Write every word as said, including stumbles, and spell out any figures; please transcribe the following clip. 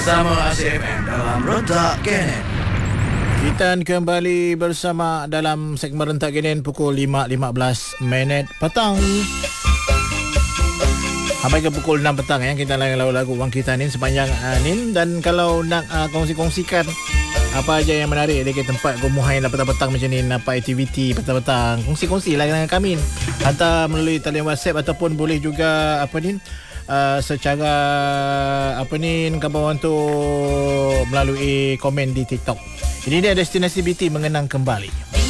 bersama Asyik F M dalam Rentak Kanan. Kita kembali bersama dalam segmen Rentak Kanan pukul lima lima belas minit petang sampai ke pukul enam petang ya. Kita layan lagu-lagu wang kita ni sepanjang uh, ni. Dan kalau nak uh, kongsi-kongsikan apa aja yang menarik di tempat Gomuhai petang-petang macam ni, apa aktiviti petang-petang, kongsi-kongsi lah dengan kami. Hantar melalui talian WhatsApp ataupun boleh juga apa ni uh, secara apa ni kawan tu melalui komen di TikTok. Ini dia Destinasi B T mengenang kembali.